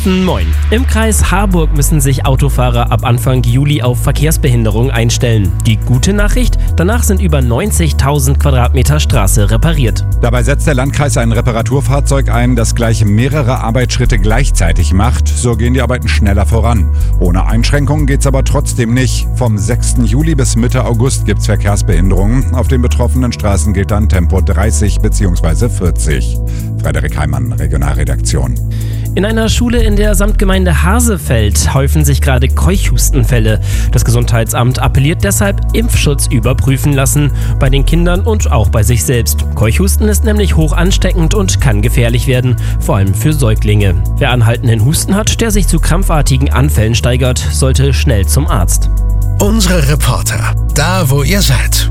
Moin. Im Kreis Harburg müssen sich Autofahrer ab Anfang Juli auf Verkehrsbehinderung einstellen. Die gute Nachricht: Danach sind über 90.000 Quadratmeter Straße repariert. Dabei setzt der Landkreis ein Reparaturfahrzeug ein, das gleich mehrere Arbeitsschritte gleichzeitig macht. So gehen die Arbeiten schneller voran. Ohne Einschränkungen geht's aber trotzdem nicht. Vom 6. Juli bis Mitte August gibt's Verkehrsbehinderungen. Auf den betroffenen Straßen gilt dann Tempo 30 bzw. 40. Frederik Heimann, Regionalredaktion. In einer Schule in der Samtgemeinde Hasefeld häufen sich gerade Keuchhustenfälle. Das Gesundheitsamt appelliert deshalb, Impfschutz überprüfen lassen. Bei den Kindern und auch bei sich selbst. Keuchhusten ist nämlich hoch ansteckend und kann gefährlich werden, vor allem für Säuglinge. Wer anhaltenden Husten hat, der sich zu krampfartigen Anfällen steigert, sollte schnell zum Arzt. Unsere Reporter, da wo ihr seid.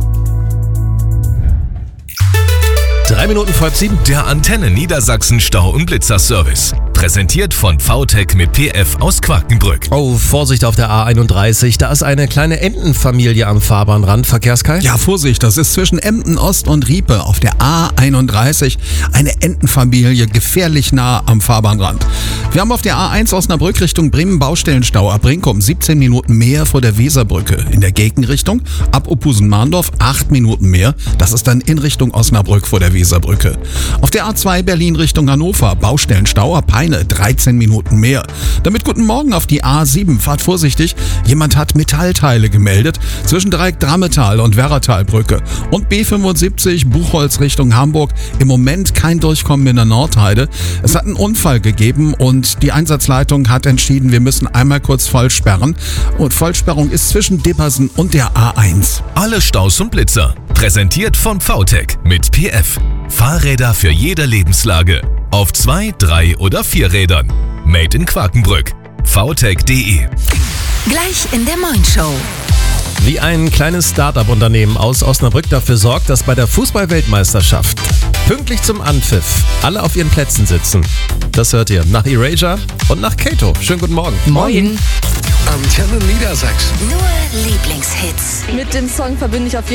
7:03, der Antenne Niedersachsen Stau- und Blitzerservice. Präsentiert von VTech mit PF aus Quakenbrück. Oh, Vorsicht auf der A31, da ist eine kleine Entenfamilie am Fahrbahnrand. Verkehrskai? Ja, Vorsicht, das ist zwischen Emden Ost und Riepe auf der A31 eine Entenfamilie gefährlich nah am Fahrbahnrand. Wir haben auf der A1 Osnabrück Richtung Bremen Baustellenstau ab Brinkum 17 Minuten mehr vor der Weserbrücke. In der Gegenrichtung ab Opusen-Mahndorf 8 Minuten mehr. Das ist dann in Richtung Osnabrück vor der Weserbrücke. Auf der A2 Berlin Richtung Hannover Baustellenstau ab Peine 13 Minuten mehr. Damit guten Morgen auf die A7. Fahrt vorsichtig. Jemand hat Metallteile gemeldet zwischen Dreieck Drammetal und Werratalbrücke. Und B75 Buchholz Richtung Hamburg. Im Moment kein Durchkommen in der Nordheide. Es hat einen Unfall gegeben und die Einsatzleitung hat entschieden, wir müssen einmal kurz Vollsperren. Und Vollsperrung ist zwischen Dippersen und der A1. Alle Staus und Blitzer. Präsentiert von VTech mit PF. Fahrräder für jede Lebenslage. Auf 2, 3 oder 4 Rädern. Made in Quakenbrück. VTech.de. Gleich in der Moin-Show. Wie ein kleines Start-up-Unternehmen aus Osnabrück dafür sorgt, dass bei der Fußball-Weltmeisterschaft pünktlich zum Anpfiff alle auf ihren Plätzen sitzen. Das hört ihr nach Erasure und nach Kato. Schönen guten Morgen. Moin. Antenne Niedersachsen. Nur Lieblingshits. Mit dem Song verbinde ich auf